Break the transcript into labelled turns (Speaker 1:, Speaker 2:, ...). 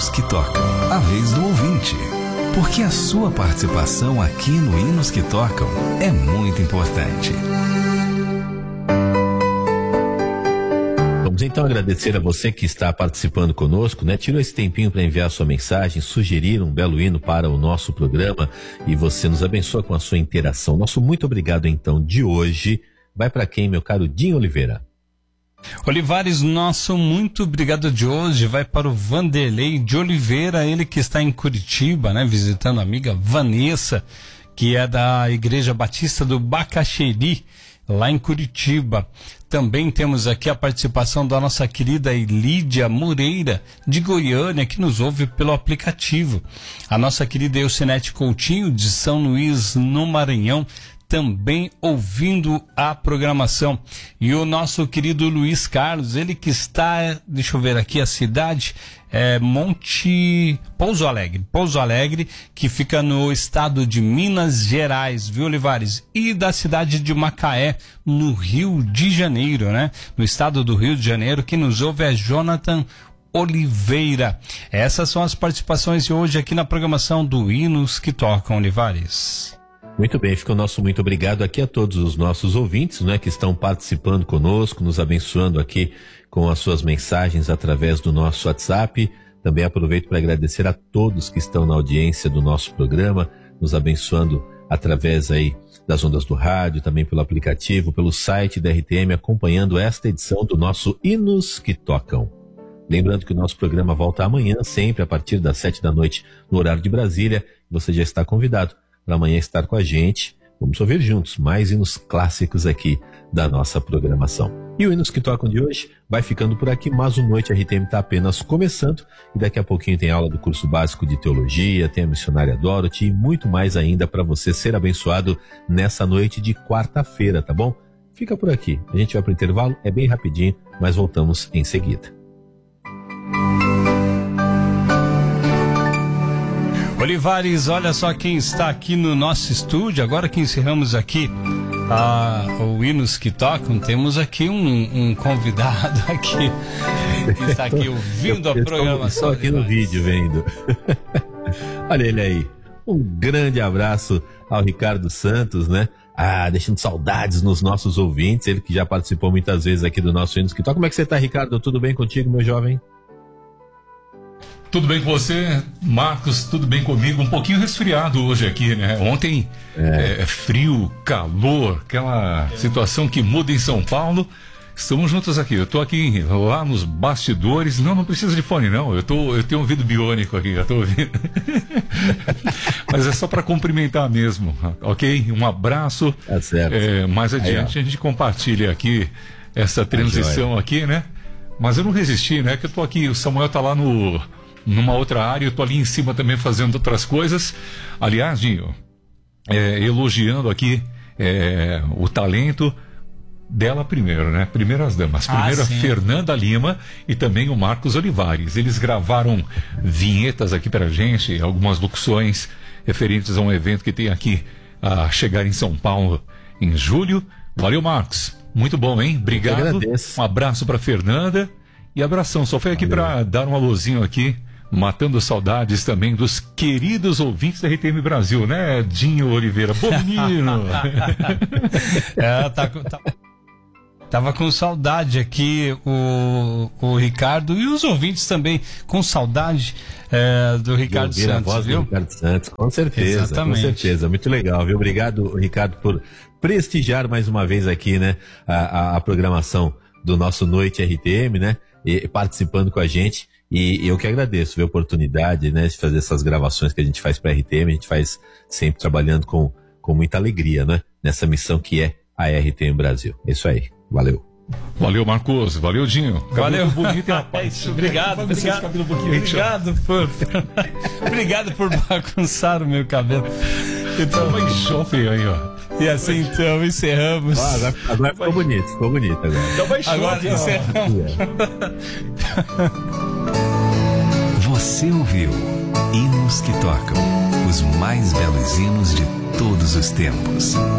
Speaker 1: Hinos que Tocam, a vez do ouvinte. Porque a sua participação aqui no Hinos que Tocam é muito importante.
Speaker 2: Vamos então agradecer a você que está participando conosco, né? Tirou esse tempinho para enviar sua mensagem, sugerir um belo hino para o nosso programa e você nos abençoa com a sua interação. Nosso muito obrigado então de hoje vai para quem, meu caro Dinho Oliveira?
Speaker 3: Olivares, nosso muito obrigado de hoje vai para o Vanderlei de Oliveira, ele que está em Curitiba, né? Visitando a amiga Vanessa, que é da Igreja Batista do Bacaxeri, lá em Curitiba. Também temos aqui a participação da nossa querida Elídia Moreira, de Goiânia, que nos ouve pelo aplicativo. A nossa querida Eucinete Coutinho, de São Luís, no Maranhão, também ouvindo a programação. E o nosso querido Luiz Carlos, ele que está, deixa eu ver aqui a cidade, Pouso Alegre, que fica no estado de Minas Gerais, viu, Olivares? E da cidade de Macaé, no Rio de Janeiro, né? No estado do Rio de Janeiro, quem nos ouve é Jonathan Oliveira. Essas são as participações de hoje aqui na programação do Hinos que Tocam, Olivares.
Speaker 2: Muito bem, fica o nosso muito obrigado aqui a todos os nossos ouvintes, né, que estão participando conosco, nos abençoando aqui com as suas mensagens através do nosso WhatsApp. Também aproveito para agradecer a todos que estão na audiência do nosso programa, nos abençoando através aí das ondas do rádio, também pelo aplicativo, pelo site da RTM, acompanhando esta edição do nosso Hinos que Tocam. Lembrando que o nosso programa volta amanhã, sempre a partir das 7 da noite, no horário de Brasília. Você já está convidado para amanhã estar com a gente. Vamos ouvir juntos mais hinos clássicos aqui da nossa programação. E o Hinos que Tocam de hoje vai ficando por aqui, mas o Noite RTM está apenas começando e daqui a pouquinho tem aula do curso básico de teologia, tem a missionária Dorothy e muito mais ainda para você ser abençoado nessa noite de quarta-feira, tá bom? Fica por aqui, a gente vai para o intervalo, é bem rapidinho, mas voltamos em seguida.
Speaker 3: Olivares, olha só quem está aqui no nosso estúdio. Agora que encerramos aqui o Hinos que Tocam, temos aqui um convidado aqui que está aqui ouvindo a programação.
Speaker 2: Estou aqui no vídeo vendo. Olha ele aí. Um grande abraço ao Ricardo Santos, né? Deixando saudades nos nossos ouvintes. Ele que já participou muitas vezes aqui do nosso Hinos que Tocam. Como é que você está, Ricardo? Tudo bem contigo, meu jovem?
Speaker 4: Tudo bem com você, Marcos? Tudo bem comigo? Um pouquinho resfriado hoje aqui, né? Ontem, frio, calor, aquela situação que muda em São Paulo. Estamos juntos aqui. Eu estou aqui lá nos bastidores. Não precisa de fone, não. Eu tenho ouvido biônico aqui. Eu tô ouvindo. Mas é só para cumprimentar mesmo, ok? Um abraço.
Speaker 2: Tá certo.
Speaker 4: Mais adiante a gente compartilha aqui essa transição aqui, né? Mas eu não resisti, né? Que eu tô aqui, o Samuel tá lá numa outra área, eu tô ali em cima também fazendo outras coisas. Aliás, Dinho, elogiando aqui o talento dela primeiro, né? Primeiras damas. Primeiro a Fernanda Lima e também o Marcos Olivares. Eles gravaram vinhetas aqui pra gente, algumas locuções referentes a um evento que tem aqui a chegar em São Paulo em julho. Valeu, Marcos. Muito bom, hein? Obrigado. Um abraço pra Fernanda e abração. Só foi aqui para dar um alôzinho aqui, matando saudades também dos queridos ouvintes da RTM Brasil, né, Dinho Oliveira? Bom menino!
Speaker 3: Tava com saudade aqui o Ricardo e os ouvintes também com saudade do Ricardo Santos,
Speaker 2: a voz
Speaker 3: viu?
Speaker 2: Do Ricardo Santos, com certeza.
Speaker 3: Exatamente.
Speaker 2: Com certeza, muito legal, viu? Obrigado, Ricardo, por prestigiar mais uma vez aqui, né, a programação do nosso Noite RTM, né, e participando com a gente. E eu que agradeço, a oportunidade, né, de fazer essas gravações que a gente faz para a RTM, a gente faz sempre trabalhando com muita alegria, né, nessa missão que é a RTM Brasil. É isso aí, valeu.
Speaker 4: Valeu, Marcos, valeu, Dinho.
Speaker 3: Valeu.
Speaker 4: Bonito, rapaz.
Speaker 3: Obrigado. Obrigado por bagunçar o meu cabelo.
Speaker 4: Então, mais jovem aí, ó.
Speaker 3: E assim então encerramos.
Speaker 2: Agora ficou bonito agora.
Speaker 4: Então vai
Speaker 3: agora encerramos.
Speaker 1: Você ouviu Hinos que Tocam, os mais belos hinos de todos os tempos.